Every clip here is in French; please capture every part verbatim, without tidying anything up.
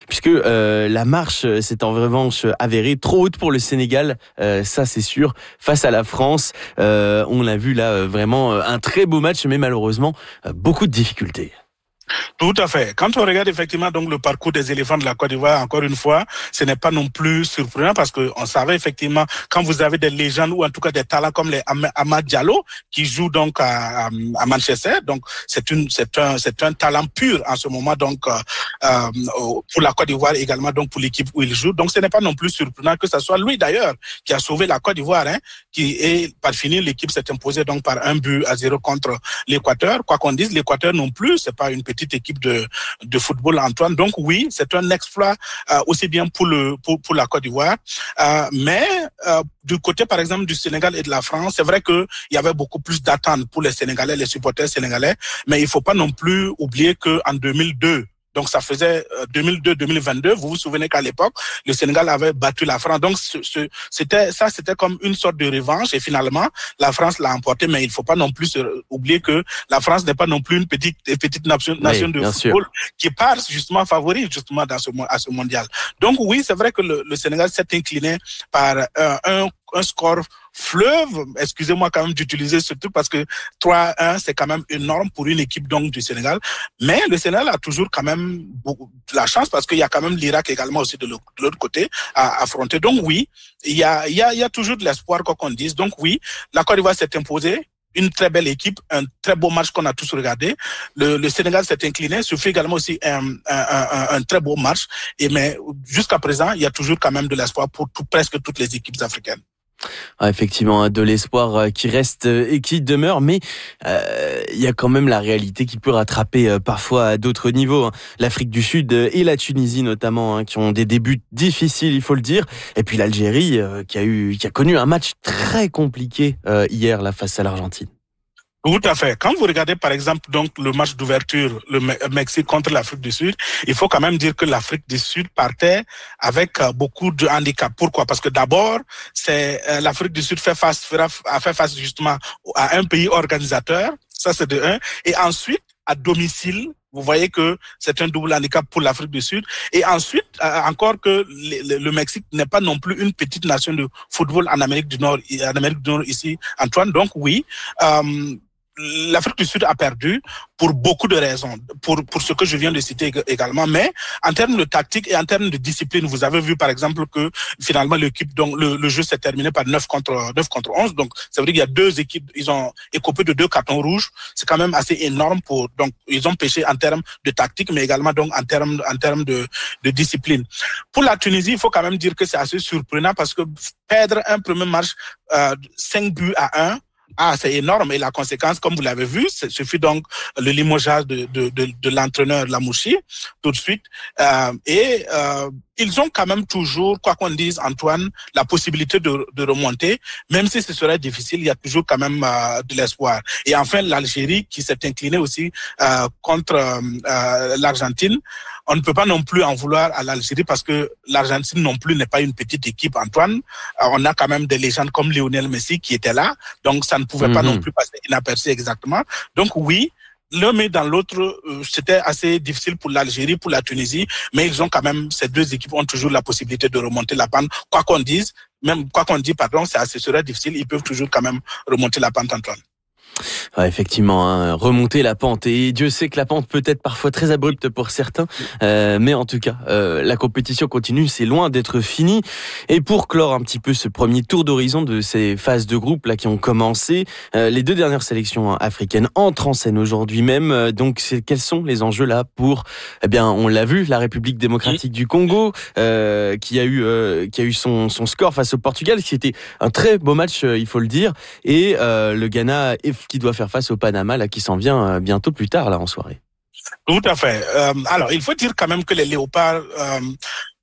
puisque euh, la marche s'est en revanche avérée trop haute pour le Sénégal, euh, ça c'est sûr, face à la France. Euh, on a vu là vraiment un très beau match, mais malheureusement beaucoup de difficultés. Tout à fait. Quand on regarde effectivement donc le parcours des éléphants de la Côte d'Ivoire, encore une fois, ce n'est pas non plus surprenant parce que on savait effectivement quand vous avez des légendes ou en tout cas des talents comme les Am- Amad Diallo qui jouent donc à, à Manchester, donc c'est une c'est un c'est un talent pur en ce moment donc euh, euh, pour la Côte d'Ivoire également donc pour l'équipe où il joue. Donc ce n'est pas non plus surprenant que ce soit lui d'ailleurs qui a sauvé la Côte d'Ivoire, hein, qui est par finir l'équipe s'est imposée donc par un but à zéro contre l'Équateur. Quoi qu'on dise, l'Équateur non plus, c'est pas une petite équipe de de football, Antoine. Donc oui, c'est un exploit euh, aussi bien pour le pour pour la Côte d'Ivoire, euh, mais euh, du côté par exemple du Sénégal et de la France, c'est vrai que il y avait beaucoup plus d'attentes pour les Sénégalais, les supporters sénégalais, mais il faut pas non plus oublier que en deux mille deux, donc ça faisait deux mille deux deux mille vingt-deux, vous vous souvenez qu'à l'époque, le Sénégal avait battu la France. Donc ce, ce, c'était ça c'était comme une sorte de revanche et finalement la France l'a emporté, mais il faut pas non plus oublier que la France n'est pas non plus une petite petite nation, nation oui, de football sûr. Qui part justement favori justement dans ce à ce mondial. Donc oui, c'est vrai que le, le Sénégal s'est incliné par euh, un un score fleuve, excusez-moi quand même d'utiliser ce truc parce que trois un c'est quand même énorme pour une équipe donc du Sénégal, mais le Sénégal a toujours quand même beaucoup de la chance parce qu'il y a quand même l'Irak également aussi de l'autre côté à affronter. Donc oui, il y a il y a il y a toujours de l'espoir quoi qu'on dise. Donc oui, la Côte d'Ivoire s'est imposée. Une très belle équipe, un très beau match qu'on a tous regardé. Le, le Sénégal s'est incliné, ce fut également aussi un, un, un, un très beau match. Et mais jusqu'à présent, il y a toujours quand même de l'espoir pour tout, presque toutes les équipes africaines. Ah, effectivement, de l'espoir qui reste et qui demeure, mais euh, il y a quand même la réalité qui peut rattraper euh, parfois à d'autres niveaux. Hein. L'Afrique du Sud et la Tunisie notamment, hein, qui ont des débuts difficiles, il faut le dire. Et puis l'Algérie euh, qui a eu, qui a connu un match très compliqué euh, hier là face à l'Argentine. Tout à fait. Quand vous regardez par exemple donc le match d'ouverture, le Mexique contre l'Afrique du Sud, il faut quand même dire que l'Afrique du Sud partait avec beaucoup de handicaps. Pourquoi? Parce que d'abord, c'est euh, l'Afrique du Sud fait face a fait face justement à un pays organisateur, ça c'est de un, et ensuite à domicile. Vous voyez que c'est un double handicap pour l'Afrique du Sud. Et ensuite, euh, encore que le, le Mexique n'est pas non plus une petite nation de football en Amérique du Nord, en Amérique du Nord ici, Antoine. Donc oui. Euh, L'Afrique du Sud a perdu pour beaucoup de raisons, pour pour ce que je viens de citer également, mais en termes de tactique et en termes de discipline, vous avez vu par exemple que finalement l'équipe, donc le, le jeu s'est terminé par neuf contre onze, donc ça veut dire qu'il y a deux équipes, ils ont écopé de deux cartons rouges, c'est quand même assez énorme pour, donc ils ont péché en termes de tactique, mais également donc en termes en termes de de discipline. Pour la Tunisie, il faut quand même dire que c'est assez surprenant parce que perdre un premier match euh, cinq buts à un. Ah, c'est énorme. Et la conséquence, comme vous l'avez vu, ce fut donc le limogeage de, de, de, de l'entraîneur Lamouchi, tout de suite. Euh, et euh, ils ont quand même toujours, quoi qu'on dise, Antoine, la possibilité de, de remonter. Même si ce serait difficile, il y a toujours quand même euh, de l'espoir. Et enfin, l'Algérie qui s'est inclinée aussi euh, contre euh, l'Argentine. On ne peut pas non plus en vouloir à l'Algérie parce que l'Argentine non plus n'est pas une petite équipe, Antoine. Alors, on a quand même des légendes comme Lionel Messi qui étaient là. Donc, ça ne pouvait mm-hmm. pas non plus passer inaperçu exactement. Donc, oui, l'un mais dans l'autre, euh, c'était assez difficile pour l'Algérie, pour la Tunisie. Mais ils ont quand même, ces deux équipes ont toujours la possibilité de remonter la pente. Quoi qu'on dise, même quoi qu'on dise, pardon, c'est assez serait difficile. Ils peuvent toujours quand même remonter la pente, Antoine. Ouais, effectivement, hein, remonter la pente. Et Dieu sait que la pente peut être parfois très abrupte pour certains. Euh, mais en tout cas, euh, la compétition continue, c'est loin d'être fini. Et pour clore un petit peu ce premier tour d'horizon de ces phases de groupe là qui ont commencé, euh, les deux dernières sélections africaines entrent en scène aujourd'hui même. Donc, c'est, quels sont les enjeux là pour, eh bien, on l'a vu, la République démocratique du Congo, euh, qui a eu, euh, qui a eu son, son score face au Portugal, qui était un très beau match, il faut le dire. Et euh, le Ghana qui doit faire face au Panama, là, qui s'en vient bientôt plus tard, là, en soirée. Tout à fait. Euh, alors, il faut dire quand même que les Léopards, euh,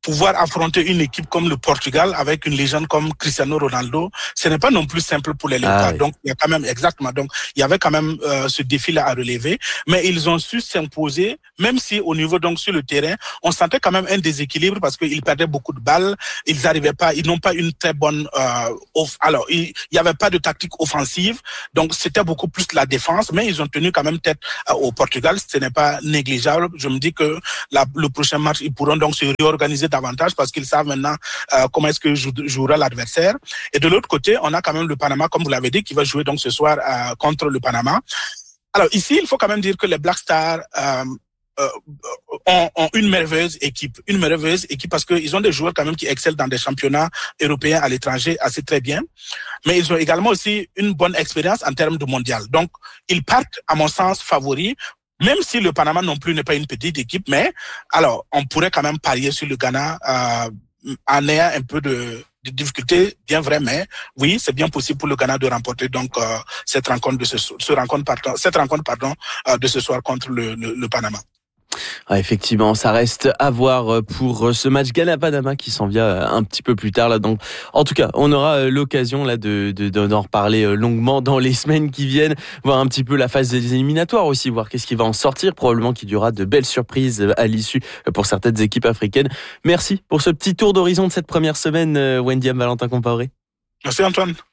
pouvoir affronter une équipe comme le Portugal avec une légende comme Cristiano Ronaldo, ce n'est pas non plus simple pour les Léopards. Ah, oui. Donc il y a quand même exactement. Donc il y avait quand même euh, ce défi-là à relever, mais ils ont su s'imposer, même si au niveau donc sur le terrain, on sentait quand même un déséquilibre parce qu'ils perdaient beaucoup de balles, ils n'arrivaient pas, ils n'ont pas une très bonne. Euh, off... Alors il y avait pas de tactique offensive, donc c'était beaucoup plus la défense, mais ils ont tenu quand même tête euh, au Portugal. Ce n'est pas négligeable. Je me dis que la, le prochain match, ils pourront donc se réorganiser davantage parce qu'ils savent maintenant euh, comment est-ce que jou- jouera l'adversaire. Et de l'autre côté, on a quand même le Panama, comme vous l'avez dit, qui va jouer donc ce soir euh, contre le Panama. Alors ici, il faut quand même dire que les Black Stars euh, euh, ont, ont une merveilleuse équipe, une merveilleuse équipe parce qu'ils ont des joueurs quand même qui excellent dans des championnats européens à l'étranger assez très bien, mais ils ont également aussi une bonne expérience en termes de mondial. Donc, ils partent, à mon sens, favoris. Même si le Panama non plus n'est pas une petite équipe, mais alors on pourrait quand même parier sur le Ghana euh, en ayant un peu de, de difficulté, bien vrai, mais oui, c'est bien possible pour le Ghana de remporter donc euh, cette rencontre de ce, ce rencontre pardon, cette rencontre pardon euh, de ce soir contre le, le, le Panama. Ah, effectivement, ça reste à voir pour ce match Ghana-Panama qui s'en vient un petit peu plus tard là. Donc, en tout cas, on aura l'occasion là de, de d'en reparler longuement dans les semaines qui viennent, voir un petit peu la phase des éliminatoires aussi, voir qu'est-ce qui va en sortir. Probablement qu'il y aura de belles surprises à l'issue pour certaines équipes africaines. Merci pour ce petit tour d'horizon de cette première semaine, Wendy Am Valentin Compaoré. Merci Antoine.